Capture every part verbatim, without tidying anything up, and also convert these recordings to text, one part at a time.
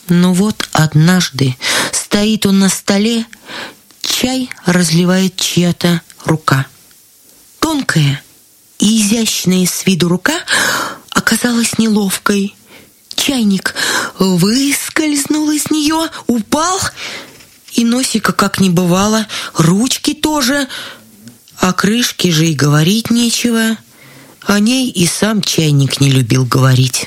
Но вот однажды стоит он на столе, чай разливает чья-то рука. Тонкая и изящная с виду рука оказалась неловкой. Чайник выскользнул из нее, упал, и носика как не бывало, ручки тоже, о крышке же и говорить нечего. О ней и сам чайник не любил говорить.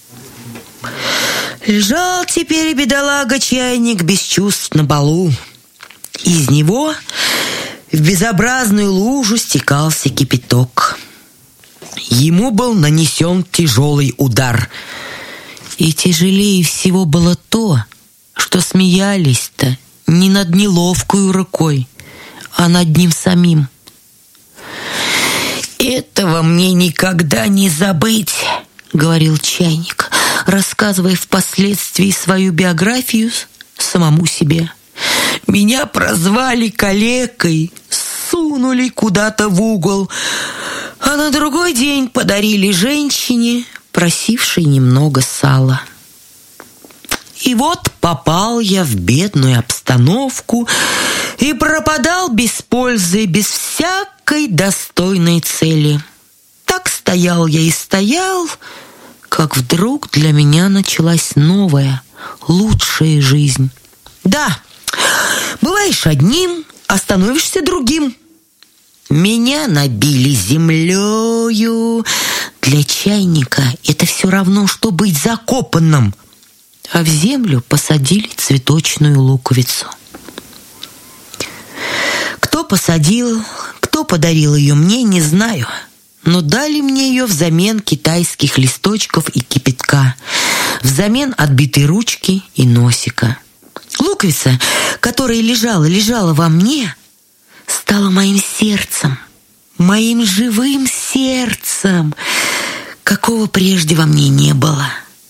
Лежал теперь бедолага чайник без чувств на полу. Из него в безобразную лужу стекался кипяток. Ему был нанесен тяжелый удар. И тяжелее всего было то, что смеялись-то не над неловкою рукой, а над ним самим. «Этого мне никогда не забыть», — говорил чайник, рассказывая впоследствии свою биографию самому себе. «Меня прозвали калекой, сунули куда-то в угол, а на другой день подарили женщине, просившей немного сала. И вот попал я в бедную обстановку и пропадал без пользы, без всякой достойной цели. Так стоял я и стоял, как вдруг для меня началась новая, лучшая жизнь. Да, бываешь одним, а становишься другим. Меня набили землею. Для чайника это все равно, что быть закопанным. А в землю посадили цветочную луковицу. Кто посадил, кто подарил ее мне, не знаю. Но дали мне ее взамен китайских листочков и кипятка, взамен отбитой ручки и носика. Луковица, которая лежала, лежала во мне, стала моим сердцем, моим живым сердцем, какого прежде во мне не было.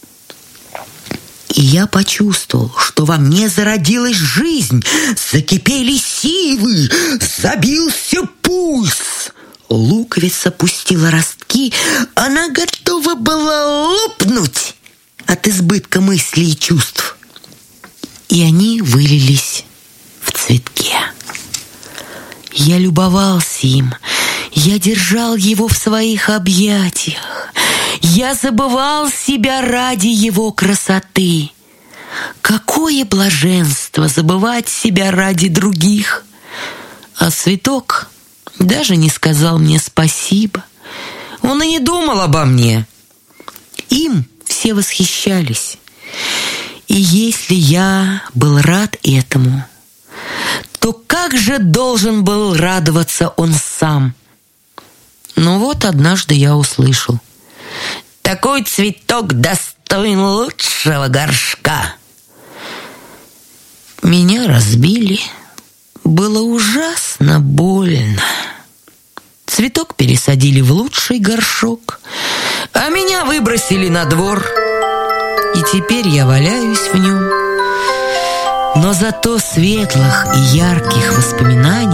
И я почувствовал, что во мне зародилась жизнь, закипели силы, забился пульс. Луковица пустила ростки, она готова была лопнуть от избытка мыслей и чувств. И они вылились в цветке. Я любовался им, я держал его в своих объятиях. Я забывал себя ради его красоты. Какое блаженство забывать себя ради других! А цветок даже не сказал мне спасибо. Он и не думал обо мне. Им все восхищались. И если я был рад этому, то как же должен был радоваться он сам? Но вот однажды я услышал: такой цветок достоин лучшего горшка. Меня разбили. Было ужасно больно. Цветок пересадили в лучший горшок, а меня выбросили на двор. И теперь я валяюсь в нем. Но зато светлых и ярких воспоминаний